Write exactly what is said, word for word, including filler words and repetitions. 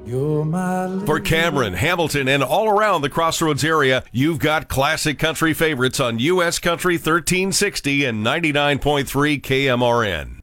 You're my For Cameron, Hamilton, and all around the Crossroads area, you've got classic country favorites on U S Country thirteen sixty and ninety-nine point three K M R N.